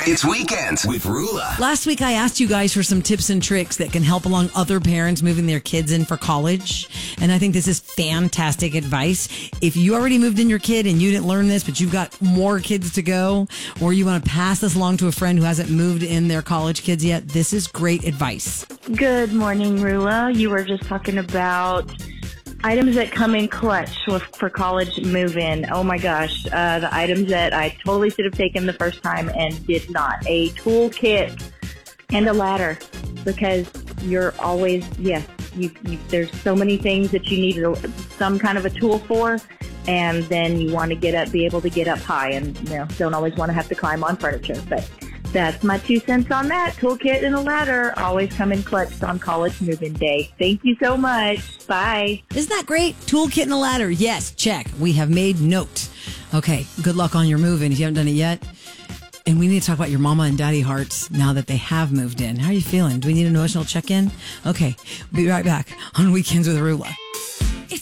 It's Weekends with Rula. Last week, I asked you guys for some tips and tricks that can help along other parents moving their kids in for college. And I think this is fantastic advice. If you already moved in your kid and you didn't learn this, but you've got more kids to go, or you want to pass this along to a friend who hasn't moved in their college kids yet, this is great advice. Good morning, Rula. You were just talking about items that come in clutch for college move-in. Oh my gosh, the items that I totally should have taken the first time and did not. A toolkit and a ladder, because you're always, there's so many things that you need some kind of a tool for, and then you want to be able to get up high, and don't always want to have to climb on furniture. But that's my 2 cents on that. Toolkit and a ladder always come in clutch on college move-in day. Thank you so much. Bye. Isn't that great? Toolkit and a ladder. Yes, check. We have made note. Okay, good luck on your move-in if you haven't done it yet. And we need to talk about your mama and daddy hearts now that they have moved in. How are you feeling? Do we need an emotional check-in? Okay, we'll be right back on Weekends with Rula.